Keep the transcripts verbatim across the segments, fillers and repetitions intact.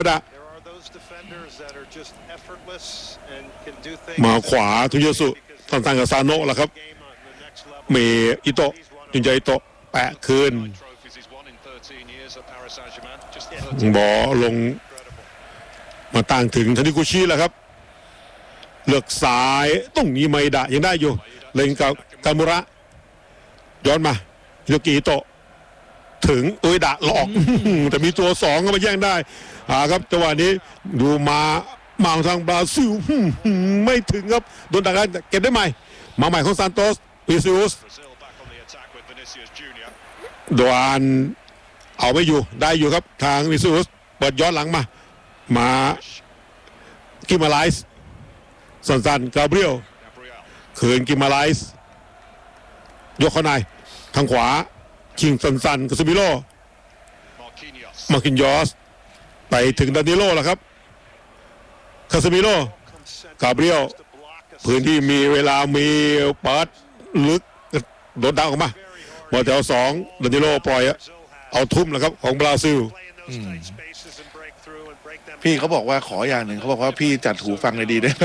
ดะมาขวาทุยสุทางทางกับซาโนะแล้วครับเมอิโตะจุนใจอิโตะแปะคืนบอลลงมาต่างถึงทานิกุชิแล้วครับเลือกสายตรงนี้ไม่ได้ยังได้อยู่เล็งกับกามุระย้อนมาฮิโรกิอิโตะถึงอุยดะหลอกแต่มีตัวสองก็มาแย่งได้อ่าครับจังหวะนี้ดูมามาทางบราซิลไม่ถึงครับโดนดักได้เก็บได้ใหม่มาใหม่ของซานโตสวิซิอุสโดนเอาไม่อยู่ได้อยู่ครับทางวิซิอุสเปิดย้อนหลังมามากิมาไลส์สันๆกาเบรียลคืนกิมาไลส์ยกเข้าในทางขวาชิงสันๆกับซิมิโลมาคินยอสไปถึงดานิโลแล้วครับคาซิมิโลกาเบรียลพื้นที่มีเวลามีเปิดลึกโดนดังออกมาบอลแถวสองดานิโลปล่อยเอาทุ่มแล้วครับของบราซิลพี่เขาบอกว่าขออย่างหนึ่งเขาบอกว่าพี่จัดหูฟังเลยดีได้ไหม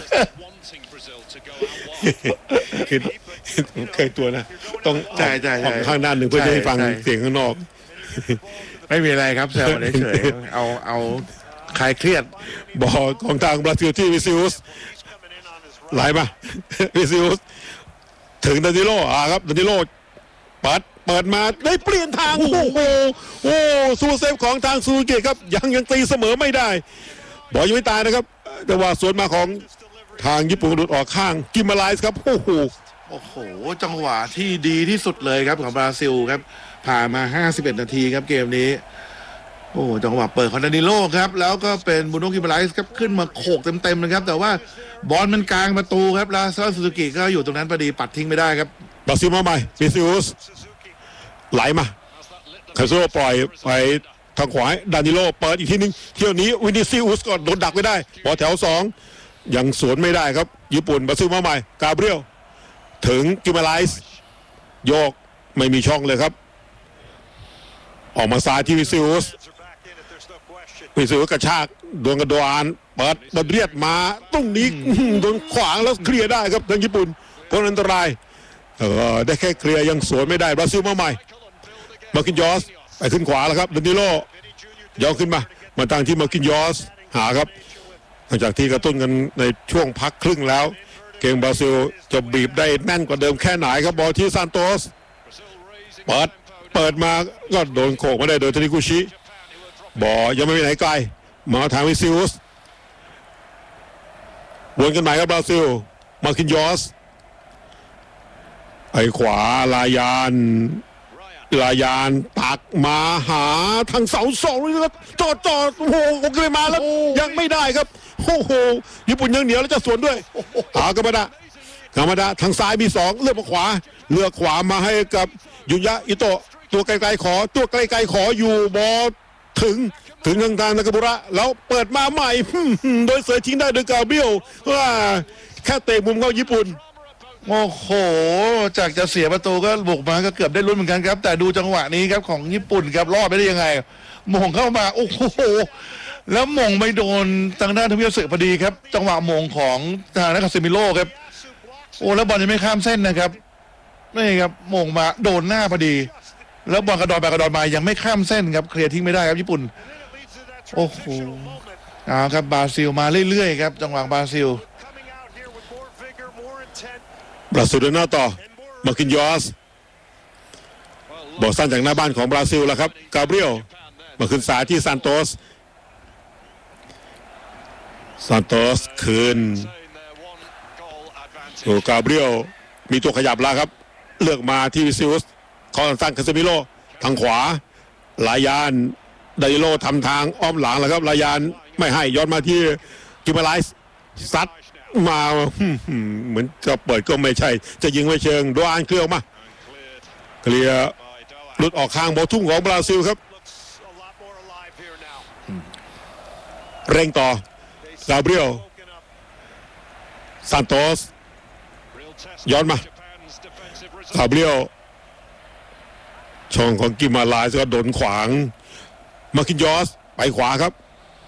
คือเคยตัวนะต้องใช่ใช่ข้างด้านหนึ่งเพื่อจะให้ฟังเสียงข้างนอกไม่มีอะไรครับแซวเฉยๆเอาเอาคลายเครียดบอลของทางบราซิลที่วิซิอุสไหลมาวิซิอุสถึงดานิโลอ่าครับดานิโลเปิดเปิดมาได้เปลี่ยนทางโอ้โหโอ้ซูเซฟของทางซูเกะครับยังยังตีเสมอไม่ได้บอลยังไม่ตายนะครับแต่ว่าสวนมาของทางญี่ปุ่นหลุดออกข้างกิมาไลส์ครับโอ้โหโอ้โหจังหวะที่ดีที่สุดเลยครับของบราซิลครับผ่านมาห้าสิบเอ็ดนาทีครับเกมนี้โอ้จังหวะเปิดของดานิโลครับแล้วก็เป็นบูโนกิมาไลส์ครับขึ้นมาโขกเต็มๆนะครับแต่ว่าบอลมันกลางประตูครับลาซาซูซูกิก็อยู่ตรงนั้นพอดีปัดทิ้งไม่ได้ครับบราซิลมาใหม่วิซิอุสไหลมาคาโซปล่อยไปทางขวาดานิโลเปิดอีกทีนึงเที่ยวนี้วินิซิอุสก็โดนดักไม่ได้บอลแถวสองยังสวนไม่ได้ครับญี่ปุ่นบราซิลมาใหม่กาเบรียลถึงกิมาไลส์โยกไม่มีช่องเลยครับออกมาซ้ายที่วิซิอุสวิซิอุสกระชากดวงกระโดานเปิดบอลเรียดมาตรงนี้โดนขวางแล้วเคลียร์ได้ครับทางญี่ปุ่นพ้นอันตรายเออได้แค่เคลียร์ยังสวนไม่ได้บราซิลมาใหม่มาคินยอสไปขึ้นขวาแล้วครับดานิโลย้อนขึ้นมามาตั้งที่มาคินยอสหาครับหลังจากที่กระตุ้นกันในช่วงพักครึ่งแล้วเกมบราซิลจะบีบได้แน่นกว่าเดิมแค่ไหนครับบอลที่ซานโตสเปิดเปิดมาก็โดนโขกมาได้โดยทานิกุชิบอลยังไม่ไปไหนไกลมาทางวิซิอุสวนกันใหม่ครับบราซิลมาคินยอสไอ้ขวาลายานลายานตักมาหาทางเสาสองเลยครับจอดจอดโอ้โหโอเคมาแล้วยังไม่ได้ครับโอ้โหญี่ปุ่นยังเหนียวแล้วจะสวนด้วยหากามาดะกามาดะทางซ้ายมีสองเลือกมาขวาเลือกขวามาให้กับยุยะอิโตะตัวไกลๆขอตัวไกลๆขออยู่บอลถึงถึงทางทางนากาบุระแล้วเปิดมาใหม่โดยเสือทิ้งได้โดยกาเบรียลว่าแค่เตะมุมเข้าญี่ปุ่นโอ้โหจากจะเสียประตูก็บุกมาก็เกือบได้ลุ้นเหมือนกันครับแต่ดูจังหวะนี้ครับของญี่ปุ่นครับรอดไปได้ยังไงมงเข้ามาโอ้โหแล้วมงไม่โดนทางด้านทวิภเสือพอดีครับจังหวะมงของทางนักคาซิมิโลครับโอ้แล้วบอลยังไม่ข้ามเส้นนะครับนี่ครับมงมาโดนหน้าพอดีแล้วบอลกระดอนไปกระดอนมายังไม่ข้ามเส้นครับเคลียร์ทิ้งไม่ได้ครับญี่ปุ่นโอ้โหเอาครับบราซิลมาเรื่อยๆครับจังหวะบราซิลบราซิลเดินหน้าต่อมาคินยอสบอลสั้นจากหน้าบ้านของบราซิลแล้วครับกาเบรียลมาขึ้นสายที่ซานโตสซานโตสคืนโอ้กาเบรียลมีตัวขยับแล้วครับเลือกมาที่วิซิอุสคอสั้นคาซิมิโลทางขวาลายานไดโลทำทางอ้อมหลังแล้วครับลายานไม่ให้ย้อนมาที่กิมาไลส์ซัดมาเหมือนจะเปิดก็ไม่ใช่จะยิงไม่เชิงโดนเคลียร์ออกมาเคลียร์หลุดออกข้างบอลทุ่งของบราซิลครับเร่งต่อกาเบรียลซานโตสย้อนมากาเบรียลช่องของกิมาไลส์ก็โดนขวางมาคินยอสไปขวาครับ